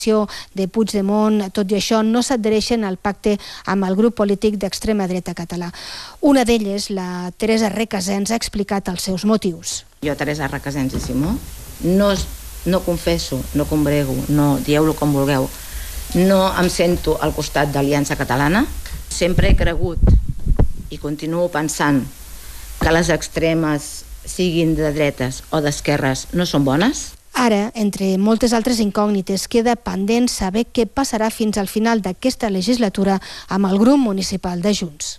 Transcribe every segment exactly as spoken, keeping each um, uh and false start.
de Puigdemont, tot i això, no s'adhereixen al pacte amb el grup polític d'extrema dreta català. Una d'elles, la Teresa Requesens, ha explicat els seus motius. Jo, Teresa Requesens i Simó, no, no confesso, no combrego, no dieu-lo com vulgueu, no em sento al costat d'Aliança Catalana. Sempre he cregut i continuo pensant que les extremes, siguin de dretes o d'esquerres, no són bones. Ara, entre moltes altres incògnites, queda pendent saber què passarà fins al final d'aquesta legislatura amb el grup municipal de Junts.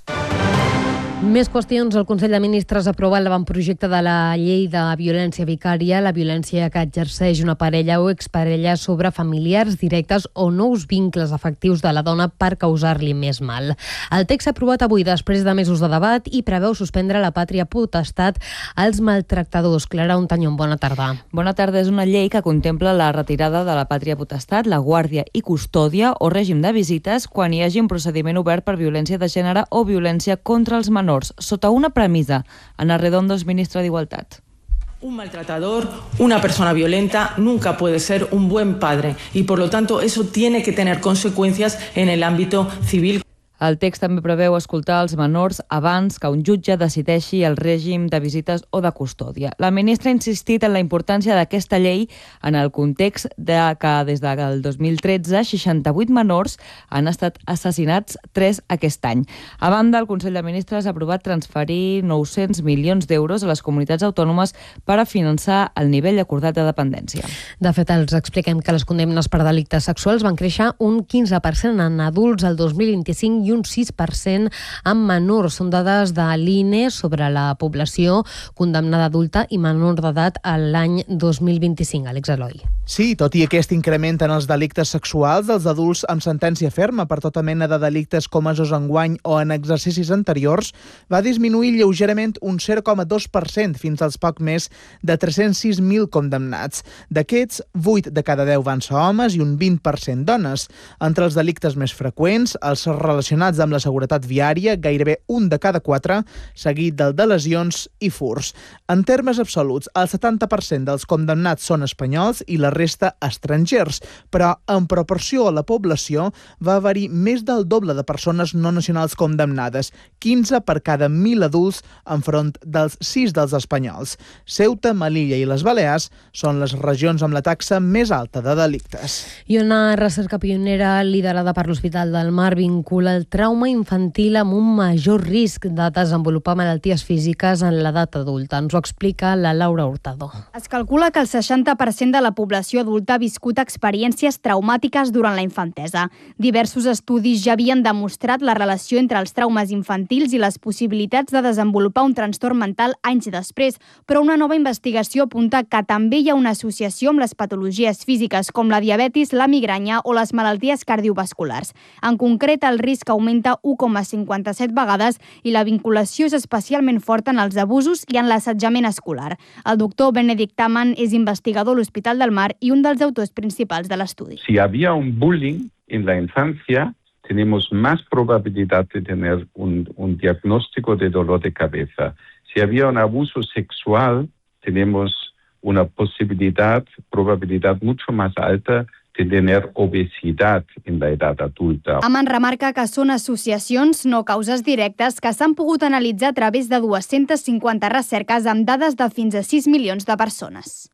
Més qüestions. El Consell de Ministres ha aprovat l'avantprojecte de la llei de violència vicària, la violència que exerceix una parella o exparella sobre familiars directes o nous vincles afectius de la dona per causar-li més mal. El text s'ha aprovat avui després de mesos de debat i preveu suspendre la pàtria potestat als maltractadors. Clara Ontañón, bona tarda. Bona tarda. És una llei que contempla la retirada de la pàtria potestat, la guàrdia i custòdia o règim de visites quan hi hagi un procediment obert per violència de gènere o violència contra els menors, sota una premisa. Ana Redondo es ministra d'Igualtat. Un maltratador, una persona violenta, nunca puede ser un buen padre y, por lo tanto, eso tiene que tener consecuencias en el ámbito civil. El text també preveu escoltar els menors abans que un jutge decideixi el règim de visites o de custòdia. La ministra ha insistit en la importància d'aquesta llei en el context de que des del dos mil tretze seixanta-vuit menors han estat assassinats, tres aquest any. A banda, el Consell de Ministres ha aprovat transferir nou-cents milions d'euros a les comunitats autònomes per a finançar el nivell acordat de dependència. De fet, els expliquem que les condemnes per delictes sexuals van créixer un quinze per cent en adults el dos mil vint-i-cinc i un sis per cent amb menors. Són dades de l'I N E sobre la població condemnada adulta i menor d'edat l'any dos mil vint-i-cinc. Àlex Eloi. Sí, tot i aquest increment en els delictes sexuals dels adults amb sentència ferma per tota mena de delictes comesos enguany o en exercicis anteriors, va disminuir lleugerament un zero coma dos per cent fins als poc més de tres-cents sis mil condemnats. D'aquests, vuit de cada deu van ser homes i un vint per cent dones. Entre els delictes més freqüents, els relacionats amb la seguretat viària, gairebé un de cada quatre, seguit del de lesions i furts. En termes absoluts, el setanta per cent dels condemnats són espanyols i la resta estrangers, però en proporció a la població va haver-hi més del doble de persones no nacionals condemnades, quinze per cada mil adults enfront dels sis dels espanyols. Ceuta, Melilla i les Balears són les regions amb la taxa més alta de delictes. I una recerca pionera liderada per l'Hospital del Mar vincula el trauma infantil amb un major risc de desenvolupar malalties físiques en l'edat adulta. Ens ho explica la Laura Hurtado. Es calcula que el seixanta per cent de la població adulta ha viscut experiències traumàtiques durant la infantesa. Diversos estudis ja havien demostrat la relació entre els traumes infantils i les possibilitats de desenvolupar un trastorn mental anys després, però una nova investigació apunta que també hi ha una associació amb les patologies físiques com la diabetis, la migranya o les malalties cardiovasculars. En concret, el risc augmenta u coma cinquanta-set vegades i la vinculació és especialment forta en els abusos i en l'assetjament escolar. El doctor Benedict Taman és investigador a l'Hospital del Mar y un dels autores principals de l'estudi. Si había un bullying en la infancia, tenemos más probabilidad de tener un, un diagnóstico de dolor de cabeza. Si había un abuso sexual, tenemos una posibilidad, probabilidad mucho más alta de tener obesidad en la edad adulta. Aman remarca que són associacions, no causes directes, que s'han pogut analitzar a través de dues-centes cinquanta recerques amb dades de fins a sis milions de persones.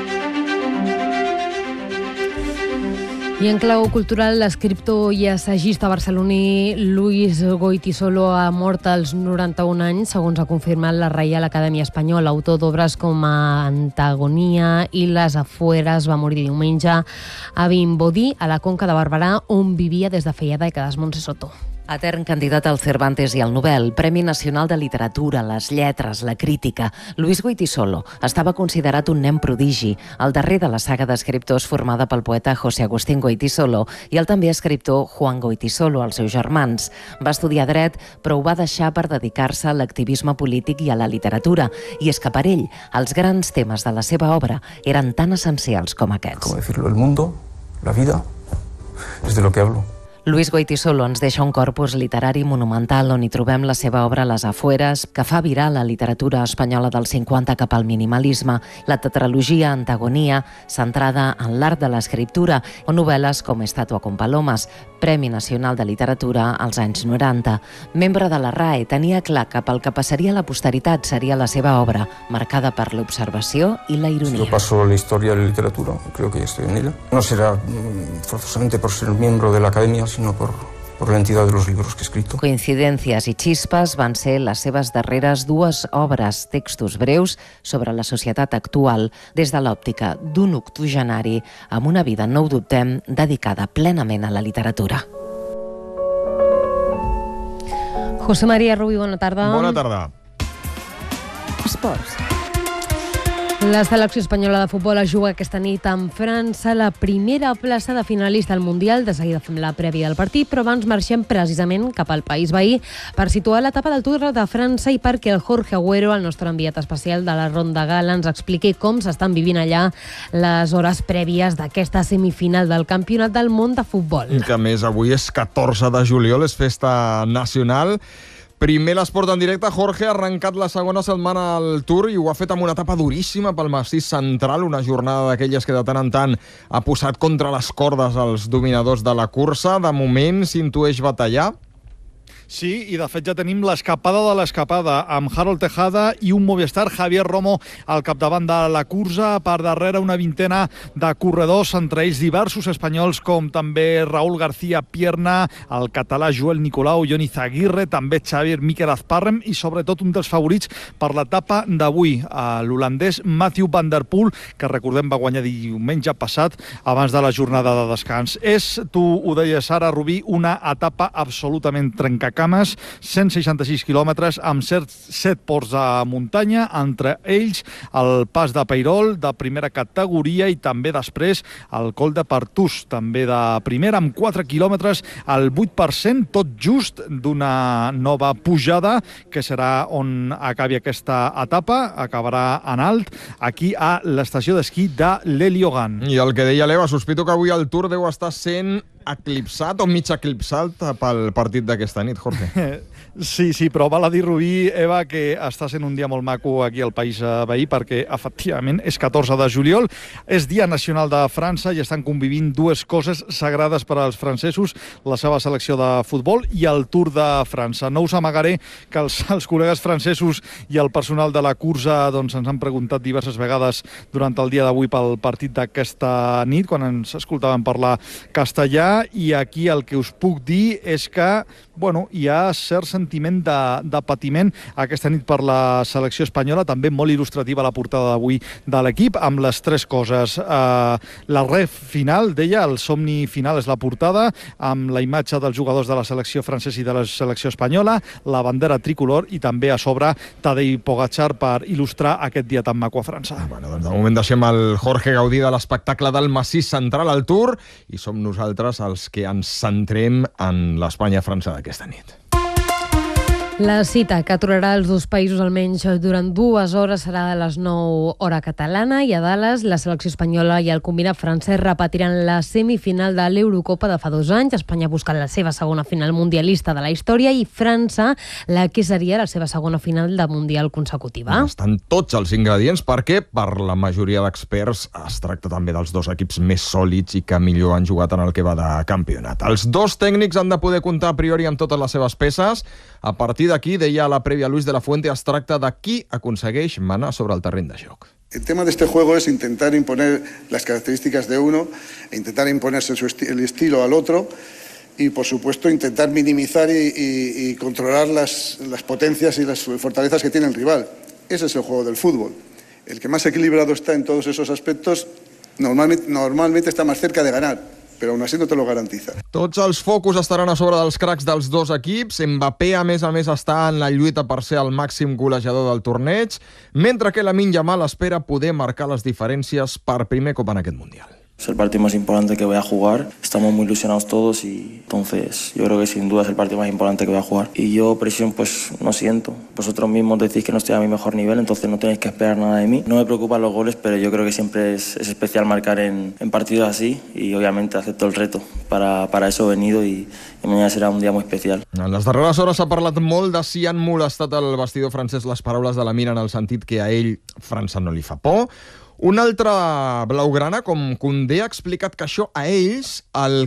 I en clau cultural, l'escriptor i assagista barceloní Luis Goytisolo ha mort als noranta-un anys, segons ha confirmat la Reial Acadèmia Espanyola. Autor d'obres com Antagonia i Les Afueres, va morir diumenge a Vimbodí, a la Conca de Barberà, on vivia des de feia dècades. Montse Soto. Etern candidat al Cervantes i al Nobel, Premi Nacional de Literatura, les lletres, la crítica, Luis Goytisolo estava considerat un nen prodigi, el darrer de la saga d'escriptors formada pel poeta José Agustín Goytisolo i el també escriptor Juan Goytisolo, els seus germans. Va estudiar dret, però ho va deixar per dedicar-se a l'activisme polític i a la literatura. I és que per ell, els grans temes de la seva obra eren tan essencials com aquests. Com decirlo, el mundo, la vida, es de lo que hablo. Luis Goitisolo ens deixa un corpus literari monumental on hi trobem la seva obra Les afueres, que fa viral la literatura espanyola dels cinquanta cap al minimalisme, la tetralogia Antagonia, centrada en l'art de l'escriptura, o novel·les com Estàtua con palomes, Premi Nacional de Literatura als anys noranta. Membre de la R A E, tenia clar que pel que passaria a la posteritat seria la seva obra, marcada per l'observació i la ironia. Yo paso la historia de la literatura, creo que ya estoy en ella. No será forzosamente por ser miembro de la academia, sino por, por la entidad de los libros que he escrito. Coincidències i xispes van ser les seves darreres dues obres, textos breus sobre la societat actual, des de l'òptica d'un octogenari amb una vida, no ho dubtem, dedicada plenament a la literatura. José María Rubí, bona tarda. Bona tarda. Esports. La selecció espanyola de futbol es juga aquesta nit amb França la primera plaça de finalista al Mundial. De seguida fem la prèvia del partit, però abans marxem precisament cap al país veí per situar l'etapa del Tour de França i perquè el Jorge Agüero, el nostre enviat especial de la Ronda Gala, ens expliqui com s'estan vivint allà les hores prèvies d'aquesta semifinal del Campionat del Món de Futbol. Que a més avui és catorze de juliol, és festa nacional. Primer l'esport en directe. Jorge ha arrencat la segona setmana al Tour i ho ha fet amb una etapa duríssima pel massís central, una jornada d'aquelles que de tant en tant ha posat contra les cordes els dominadors de la cursa. De moment s'intueix batallar. Sí, i de fet ja tenim l'escapada de l'escapada, amb Harold Tejada i un Movistar, Javier Romo, al capdavant de la cursa. Per darrere una vintena de corredors, entre ells diversos espanyols, com també Raúl García Pierna, el català Joel Nicolau, Jon Izaguirre, també Xavier Miquel Azparrem i sobretot un dels favorits per l'etapa d'avui, l'holandès Mathieu van der Poel, que recordem va guanyar diumenge passat abans de la jornada de descans. És, tu ho deies ara, Rubí, una etapa absolutament trencacames, cent seixanta-sis quilòmetres amb set ports de muntanya, entre ells el pas de Peirol de primera categoria i també després el Col de Partús, també de primera, amb quatre quilòmetres al vuit per cent, tot just d'una nova pujada que serà on acabi aquesta etapa, acabarà en alt aquí a l'estació d'esquí de l'Heliogan. I el que deia l'Eva, sospito que avui el Tour deu estar sent eclipsat o mig eclipsat pel partit d'aquesta nit, Jorge. Sí, sí, però val a dir, Rubí, Eva, que està sent un dia molt maco aquí al país veí perquè, efectivament, és catorze de juliol, és Dia Nacional de França i estan convivint dues coses sagrades per als francesos, la seva selecció de futbol i el Tour de França. No us amagaré que els, els col·legues francesos i el personal de la cursa doncs, ens han preguntat diverses vegades durant el dia d'avui pel partit d'aquesta nit, quan ens escoltaven parlar castellà, i aquí el que us puc dir és que bueno, hi ha cert sentiment de, de patiment aquesta nit per la selecció espanyola, també molt il·lustrativa la portada d'avui de l'equip, amb les tres coses. Eh, la ref final, deia, el somni final és la portada, amb la imatge dels jugadors de la selecció francesa i de la selecció espanyola, la bandera tricolor i també a sobre Tadej Pogačar per il·lustrar aquest dia tan maco a França. Bueno, doncs de moment deixem el Jorge gaudir de l'espectacle del massís central al Tour i som nosaltres els que ens centrem en l'Espanya-França d'aquesta nit. La cita que aturarà els dos països almenys durant dues hores serà a les nou hora catalana i a Dallas la selecció espanyola i el combinat francès repetiran la semifinal de l'Eurocopa de fa dos anys. Espanya ha buscat la seva segona final mundialista de la història i França la que seria la seva segona final de mundial consecutiva. Estan tots els ingredients perquè per la majoria d'experts es tracta també dels dos equips més sòlids i que millor han jugat en el que va de campionat. Els dos tècnics han de poder comptar a priori amb totes les seves peces. A partir d'aquí, deia a la prèvia Luis de la Fuente, es tracta de qui aconsegueix manar sobre el terreny de joc. El tema de este juego es intentar imponer las características de uno e intentar imponerse su esti- el estilo al otro y, por supuesto, intentar minimizar y, y, y controlar las, las potencias y las fortalezas que tiene el rival. Ese es el juego del fútbol. El que más equilibrado está en todos esos aspectos normalmente, normalmente está más cerca de ganar, però aún así no te lo garantiza. Tots els focus estaran a sobre dels cracs dels dos equips. Mbappé, a més a més, està en la lluita per ser el màxim golejador del torneig, mentre que Lamine Yamal espera poder marcar les diferències per primer cop en aquest Mundial. Es el partido más importante que voy a jugar. Estamos muy ilusionados todos y entonces yo creo que sin duda es el partido más importante que voy a jugar. Y yo presión pues no siento. Vosotros mismos decís que no estoy a mi mejor nivel, entonces no tenéis que esperar nada de mí. No me preocupan los goles, pero yo creo que siempre es, es especial marcar en, en partidos así y obviamente acepto el reto. Para, para eso he venido y, i mañana serà un dia molt especial. En les darreres hores s'ha parlat molt de si han molestat al vestidor francès les paraules de la Mira en el sentit que a ell França no li fa por. Un altre blaugrana, com Koundé, ha explicat que això a ells el